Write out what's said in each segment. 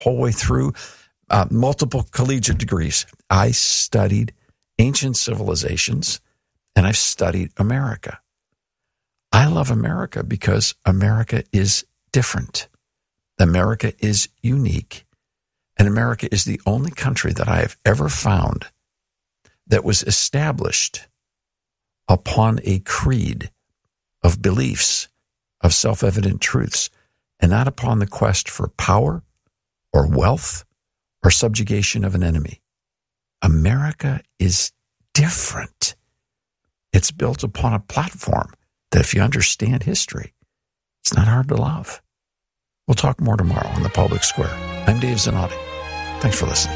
whole way through, multiple collegiate degrees. I studied ancient civilizations, and I've studied America. I love America because America is different. America is unique. And America is the only country that I have ever found that was established upon a creed of beliefs, of self-evident truths, and not upon the quest for power or wealth or subjugation of an enemy. America is different. It's built upon a platform that if you understand history, it's not hard to love. We'll talk more tomorrow on The Public Square. I'm Dave Zanotti. Thanks for listening.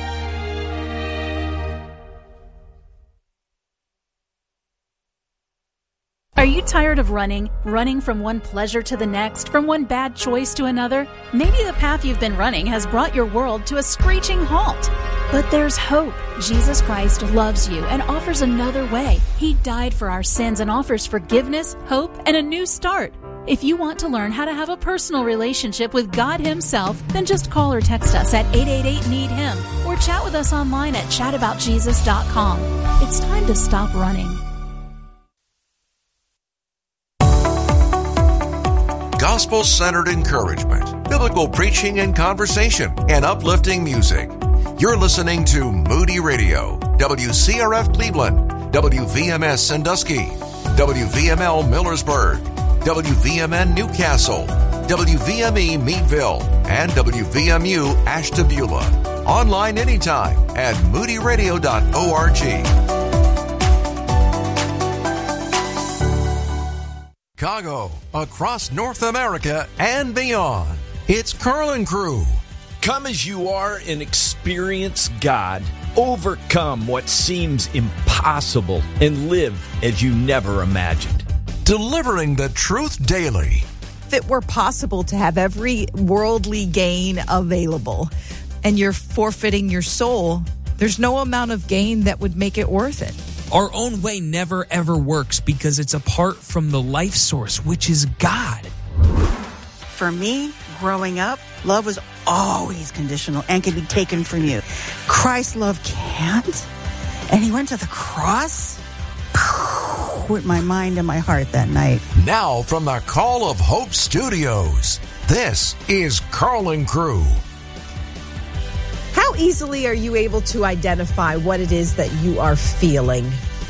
Are you tired of running from one pleasure to the next, from one bad choice to another? Maybe the path you've been running has brought your world to a screeching halt. But there's hope. Jesus Christ loves you and offers another way. He died for our sins and offers forgiveness, hope, and a new start. If you want to learn how to have a personal relationship with God Himself, then just call or text us at 888-NEED-HIM or chat with us online at chataboutjesus.com. It's time to stop running. Gospel-centered encouragement, biblical preaching and conversation, and uplifting music. You're listening to Moody Radio, WCRF Cleveland, WVMS Sandusky, WVML Millersburg, WVMN Newcastle, WVME Meadville, and WVMU Ashtabula. Online anytime at moodyradio.org. Chicago, across North America and beyond. It's Carl and Crew. Come as you are and experience God. Overcome what seems impossible and live as you never imagined. Delivering the truth daily. If it were possible to have every worldly gain available and you're forfeiting your soul, there's no amount of gain that would make it worth it. Our own way never ever works because it's apart from the life source, which is God. For me, growing up, love was always conditional and can be taken from you. Christ's love can't. And He went to the cross with my mind and my heart that night. Now from the Call of Hope Studios, this is Carl and Crew. How easily are you able to identify what it is that you are feeling?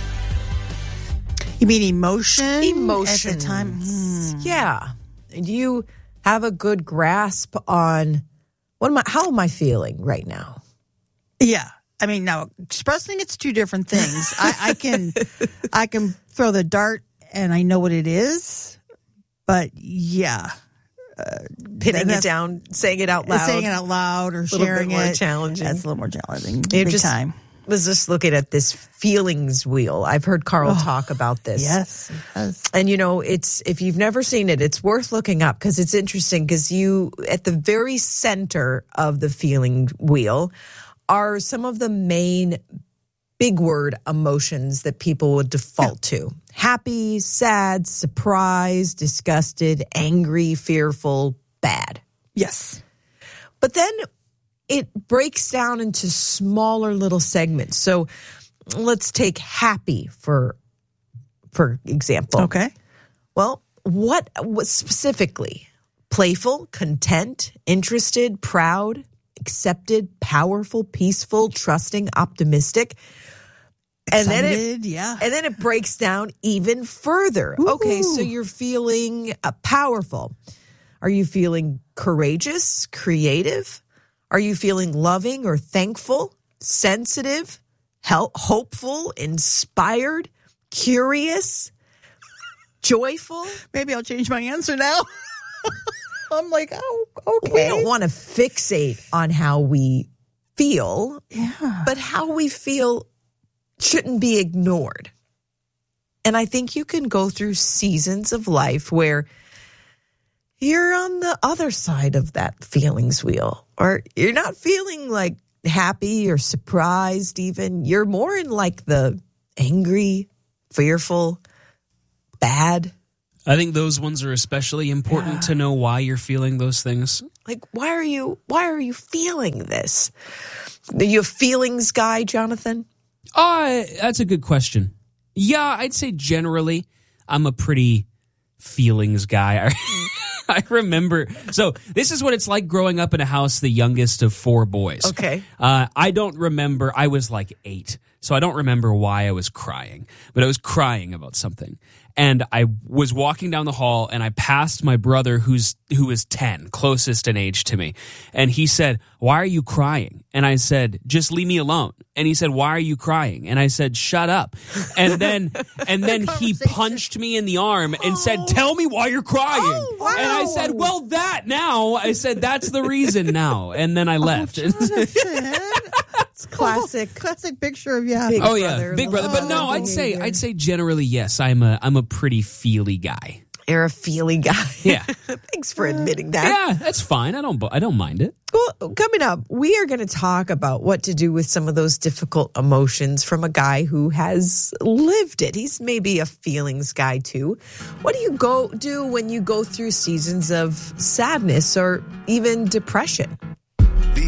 You mean emotion? Emotion. At the time? Yeah. Do you have a good grasp on how am I feeling right now? Yeah. I mean, now expressing it's two different things. I can throw the dart and I know what it is, but yeah. Pinning it down, saying it out loud. Or sharing it. Challenging. That's a little more challenging. Big time. Was just looking at this feelings wheel. I've heard Carl talk about this. Yes. And it's if you've never seen it, it's worth looking up because it's interesting because you at the very center of the feeling wheel are some of the main big word emotions that people would default to. Happy, sad, surprised, disgusted, angry, fearful, bad. Yes. But then it breaks down into smaller little segments. So let's take happy for example. Okay. Well, what specifically? Playful, content, interested, proud, accepted, powerful, peaceful, trusting, optimistic. Excited, And then it breaks down even further. Ooh. Okay, so you're feeling powerful. Are you feeling courageous, creative? Are you feeling loving or thankful, sensitive, hopeful, inspired, curious, joyful? Maybe I'll change my answer now. I'm like, oh, okay. We don't want to fixate on how we feel, but how we feel shouldn't be ignored. And I think you can go through seasons of life where you're on the other side of that feelings wheel, or you're not feeling like happy or surprised even. You're more in like the angry, fearful, bad. I think those ones are especially important to know why you're feeling those things. Like, why are you feeling this? Are you a feelings guy, Jonathan? That's a good question. Yeah, I'd say generally I'm a pretty feelings guy. I remember. So this is what it's like growing up in a house, the youngest of 4 boys. Okay. I don't remember. I was like 8. So I don't remember why I was crying, but I was crying about something. And I was walking down the hall and I passed my brother who was 10, closest in age to me. And he said, "Why are you crying?" And I said, "Just leave me alone." And he said, "Why are you crying?" And I said, "Shut up." And then he punched me in the arm and said, "Tell me why you're crying." Oh, wow. And I said, "Well, I said, "That's the reason now." And then I left. It's classic picture of you. Big Big brother. But no, I'd say generally yes. I'm a pretty feely guy. You're a feely guy. Yeah. Thanks for admitting that. Yeah, that's fine. I don't mind it. Well, coming up, we are going to talk about what to do with some of those difficult emotions from a guy who has lived it. He's maybe a feelings guy too. What do you do when you go through seasons of sadness or even depression?